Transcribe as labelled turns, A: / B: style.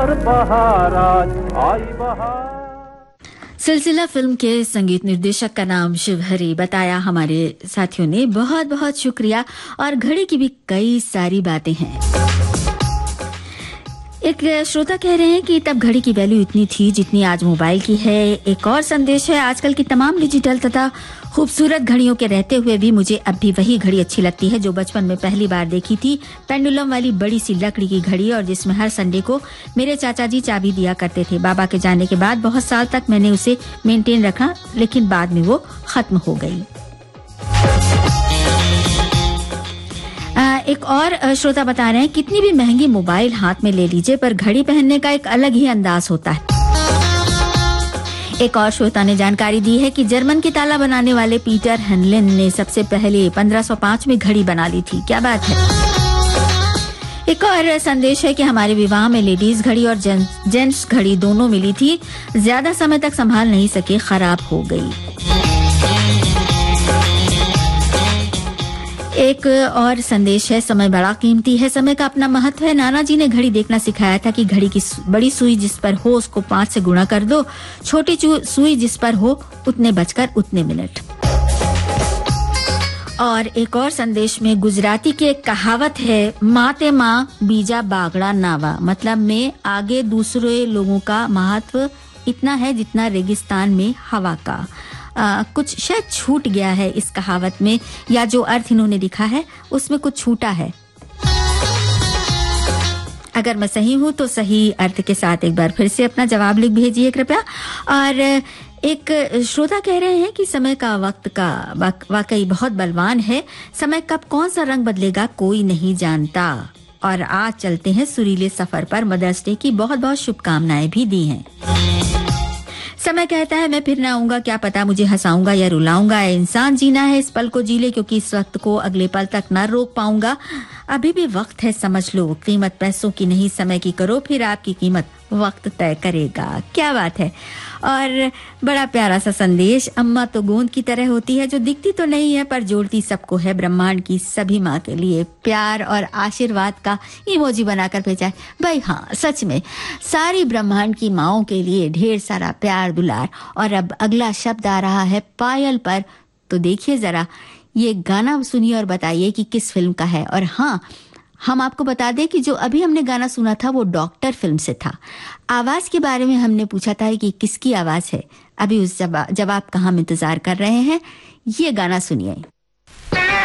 A: और बहार आज आई बहार।
B: सिलसिला फिल्म के संगीत निर्देशक का नाम शिवहरी बताया हमारे साथियों ने। बहुत बहुत शुक्रिया। और घड़ी की भी कई सारी बातें हैं। एक श्रोता कह रहे हैं कि तब घड़ी की वैल्यू इतनी थी जितनी आज मोबाइल की है। एक और संदेश है, आजकल की तमाम डिजिटल तथा खूबसूरत घड़ियों के रहते हुए भी मुझे अब भी वही घड़ी अच्छी लगती है जो बचपन में पहली बार देखी थी। पेंडुलम वाली बड़ी सी लकड़ी की घड़ी, और जिसमें हर संडे को मेरे चाचा जी चाबी दिया करते थे। बाबा के जाने के बाद बहुत साल तक मैंने उसे मेंटेन रखा, लेकिन बाद में वो खत्म हो गई। एक और श्रोता बता रहे हैं, कितनी भी महंगी मोबाइल हाथ में ले लीजिए पर घड़ी पहनने का एक अलग ही अंदाज होता है। एक और श्रोता ने जानकारी दी है कि जर्मन की ताला बनाने वाले पीटर हेनलिन ने सबसे पहले 1505 में घड़ी बना ली थी। क्या बात है। एक और संदेश है कि हमारे विवाह में लेडीज घड़ी और जेंट्स घड़ी दोनों मिली थी, ज्यादा समय तक संभाल नहीं सके, खराब हो गई। एक और संदेश है, समय बड़ा कीमती है, समय का अपना महत्व है। नाना जी ने घड़ी देखना सिखाया था कि घड़ी की बड़ी सुई जिस पर हो उसको 5 से गुणा कर दो, छोटी सुई जिस पर हो उतने बजकर उतने मिनट। और एक और संदेश में गुजराती की एक कहावत है, माते माँ बीजा बागड़ा नावा, मतलब में आगे दूसरे लोगों का महत्व इतना है जितना रेगिस्तान में हवा का। कुछ शायद छूट गया है इस कहावत में, या जो अर्थ इन्होंने लिखा है उसमें कुछ छूटा है। अगर मैं सही हूं तो सही अर्थ के साथ एक बार फिर से अपना जवाब लिख भेजिए कृपया। और एक श्रोता कह रहे हैं कि समय का वक्त का वाकई बहुत बलवान है, समय कब कौन सा रंग बदलेगा कोई नहीं जानता। और आज चलते हैं सुरीले सफर पर। मदर्स डे की बहुत बहुत शुभकामनाएं भी दी हैं। समय कहता है मैं फिर ना आऊंगा, क्या पता मुझे हंसाऊंगा या रुलाऊंगा। इंसान जीना है इस पल को जी ले, क्योंकि इस वक्त को अगले पल तक ना रोक पाऊंगा। अभी भी वक्त है, समझ लो, कीमत पैसों की नहीं समय की करो, फिर आपकी कीमत वक्त तय करेगा। क्या बात है। और बड़ा प्यारा सा संदेश, अम्मा तो गोंद की तरह होती है जो दिखती तो नहीं है पर जोड़ती सबको है। ब्रह्मांड की सभी माँ के लिए प्यार और आशीर्वाद का इमोजी बनाकर भेजा है। भाई हाँ, सच में सारी ब्रह्मांड की माँओं के लिए ढेर सारा प्यार दुलार। और अब अगला शब्द आ रहा है पायल पर, तो देखिए जरा ये गाना सुनिए और बताइए कि किस फिल्म का है। और हाँ, हम आपको बता दें कि जो अभी हमने गाना सुना था वो डॉक्टर फिल्म से था। आवाज के बारे में हमने पूछा था कि किसकी आवाज है, अभी उस जवाब का हम इंतजार कर रहे हैं। ये गाना सुनिए।